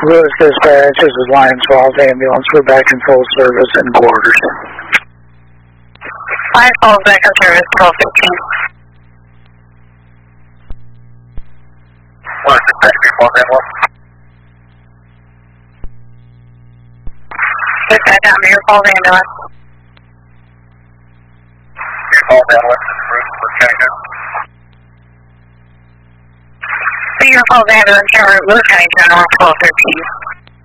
Lewis Dispatch, this is Lions Falls Ambulance. We're back in full service in quarters. Lions Falls back in service, 1215. Lewis Dispatch, Green Falls Ambulance. Dispatch, I'm Green Falls Ambulance. Green Falls Ambulance, Bruce, Lewis County General. Green Falls Ambulance, Lewis County General, 1213.